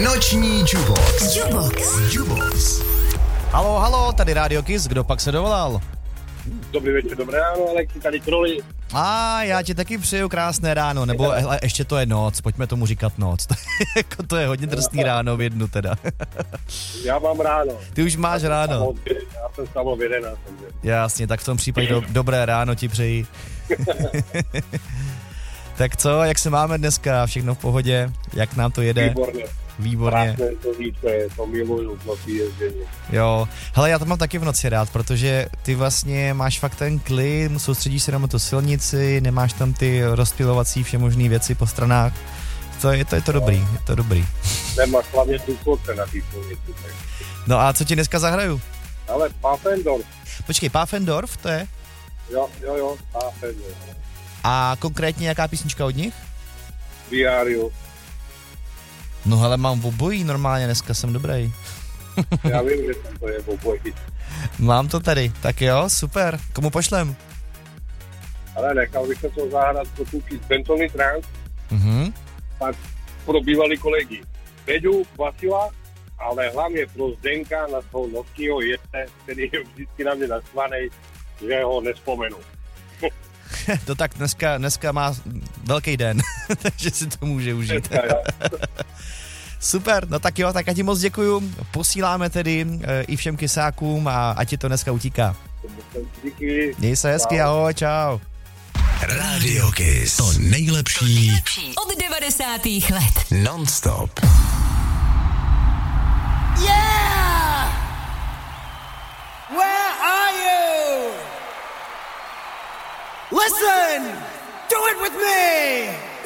Noční Jubox. Halo, tady Radio Kiss, kdo pak se dovolal? Dobrý večer, dobré ráno, Alexi, tady Kroli. Já ti taky přeju krásné ráno, nebo hele, ještě to je noc, pojďme tomu říkat noc. To je hodně drsný ráno v jednu teda. Já mám ráno. Ty už máš ráno. Já jsem stával v 11. Jasně, tak v tom případě dobré ráno ti přeji. Tak co, jak se máme dneska? Všechno v pohodě? Jak nám to jede? Výborně. Krásné to více, to miluju v noci ježdění. Jo, hele, já to mám taky v noci rád, protože ty vlastně máš fakt ten klid, soustředíš se na tu silnici, nemáš tam ty rozptylovací všemožný věci po stranách. Je to dobrý. Nemáš hlavně důchodce na té silnici. No a co ti dneska zahraju? Ale Pfaffendorf. Počkej, Pfaffendorf, to je? Jo, Pfaffendorf. A konkrétně jaká písnička od nich? Diario. No hele, mám obojí normálně, dneska jsem dobrý. Já vím, že tam to je obojí. Mám to tady, tak jo, super. Komu pošlem? Ale nechal bych se to zahrát pro kluky z Bentony Trans. Tak pro bývalý kolegy. Peďu, Vasila, ale hlavně pro Zdenka na toho novskýho jete, který je vždycky na mě naštvanej, že ho nespomenu. To tak dneska má velký den, takže si to může užít. Super, no tak jo, tak já ti moc děkuju. Posíláme tedy i všem kysákům a ať ti to dneska utíká. Díky. Měj se hezky, ahoj, čau. Radio Kiss. To nejlepší od 90. let. Non-stop. Yeah! Where are you? Listen! Do it with me!